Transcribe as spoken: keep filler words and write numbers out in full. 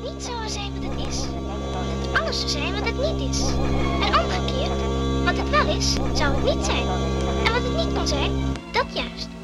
niet zou zijn wat het is. Dat alles zou zijn wat het niet is. En omgekeerd, wat het wel is, zou het niet zijn. En wat het niet kon zijn, dat juist.